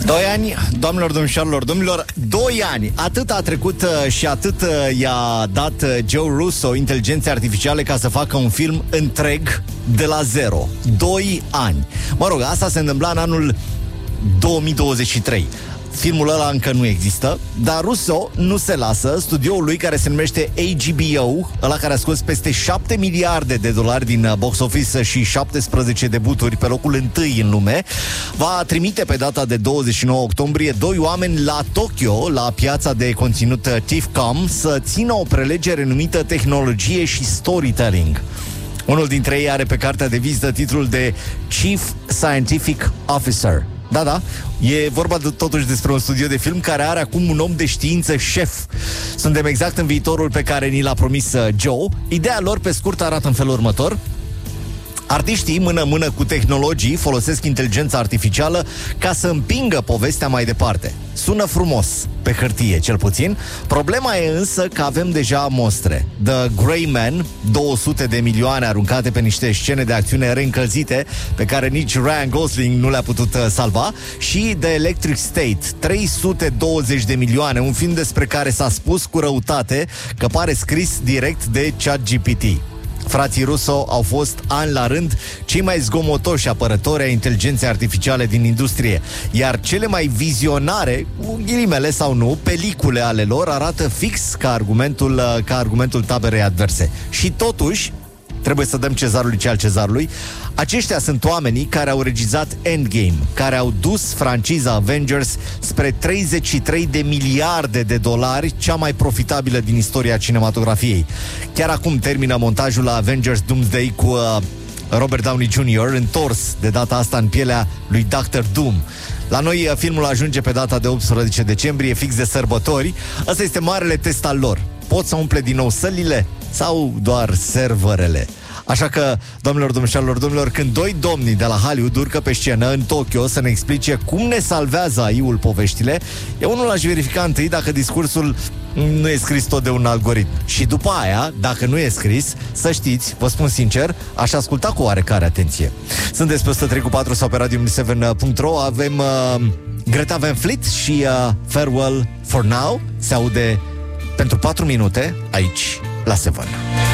2 ani, doamnelor, domnișoarelor, domnilor, 2 ani. Atât a trecut și atât i-a dat Joe Russo inteligenței artificiale ca să facă un film întreg de la zero. 2 ani. Mă rog, asta se întâmpla în anul 2023. Filmul ăla încă nu există, dar Russo nu se lasă. Studioul lui, care se numește HBO, ăla care a scos peste 7 miliarde de dolari din box office și 17 debuturi pe locul întâi în lume, va trimite pe data de 29 octombrie 2 oameni la Tokyo, la piața de conținut TIFCOM, să țină o prelegere numită Tehnologie și Storytelling. Unul dintre ei are pe cartea de vizită titlul de Chief Scientific Officer. Da, e vorba totuși despre un studio de film care are acum un om de știință șef. Suntem exact în viitorul pe care ni l-a promis Joe. Ideea lor, pe scurt, arată în felul următor. Artiștii, mână-mână cu tehnologii, folosesc inteligența artificială ca să împingă povestea mai departe. Sună frumos, pe hârtie cel puțin. Problema e însă că avem deja mostre. The Gray Man, 200 de milioane aruncate pe niște scene de acțiune reîncălzite, pe care nici Ryan Gosling nu le-a putut salva, și The Electric State, 320 de milioane, un film despre care s-a spus cu răutate că pare scris direct de ChatGPT. Frații Russo au fost ani la rând cei mai zgomotoși apărători ai inteligenței artificiale din industrie, iar cele mai vizionare, cu ghilimele sau nu, pelicule ale lor arată fix ca argumentul taberei adverse. Și totuși, trebuie să dăm cezarului ce al cezarului, aceștia sunt oamenii care au regizat Endgame, care au dus franciza Avengers spre 33 de miliarde de dolari, cea mai profitabilă din istoria cinematografiei. Chiar acum termină montajul la Avengers Doomsday cu Robert Downey Jr. întors de data asta în pielea lui Dr. Doom. La noi filmul ajunge pe data de 18 decembrie, fix de sărbători. Ăsta este marele test al lor. Pot să umple din nou sălile sau doar serverele? Așa că, doamnelor, domnișoarelor, domnilor, când doi domni de la Hollywood urcă pe scenă în Tokyo să ne explice cum ne salvează AI-ul poveștile, eu unul aș verifica întâi dacă discursul nu e scris tot de un algoritm. Și după aia, dacă nu e scris, să știți, vă spun sincer, aș asculta cu oarecare atenție. Sunteți pe 103.4 sau pe radio7.ro. Avem Greta Van Fleet și Farewell for Now. Se aude pentru 4 minute aici la 7.